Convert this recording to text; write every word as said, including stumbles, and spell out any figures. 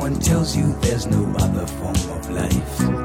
One tells you there's no other form of life.